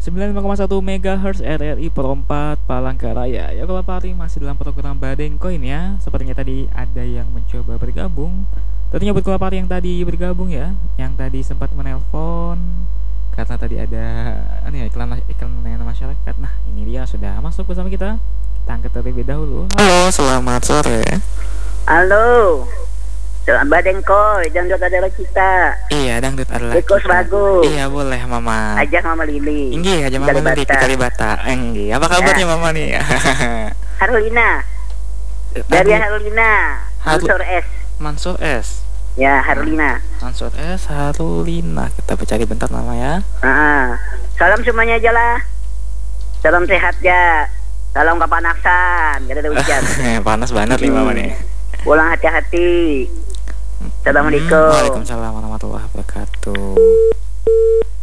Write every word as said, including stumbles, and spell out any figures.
sembilan puluh lima koma satu megahertz R R I Perempat Palangkaraya. Ya kalau Pari masih dalam program Baden Koin ya. Sepertinya tadi ada yang mencoba bergabung. Tentunya buat kalau Pari yang tadi bergabung ya, yang tadi sempat menelpon karena tadi ada ini ya, iklan iklan layanan masyarakat. Nah, ini dia sudah masuk bersama kita. Kita angkat terlebih dahulu. Halo, selamat sore. Halo. Selamat Baden Koin, dangdut adalah kita. Iya, dangdut adalah Rekos bagus. Iya, boleh Mama. Ajak Mama Lili. Inggih, aja Mama Lili di Kalibata. Inggih, apa kabarnya Ya. Mama nih? Harulina. Dari Harulina. Haru- Mansur S. Mansur S. Ya, Harulina. Mansur S Harulina. Kita cari bentar nama ya. Ah, salam semuanya aja lah. Salam sehat ya. Salam kepanasan. Gak ada hujan. Panas banget nih Mama nih. Pulang hati-hati. Assalamualaikum. Hmm, Waalaikumsalam warahmatullahi wabarakatuh.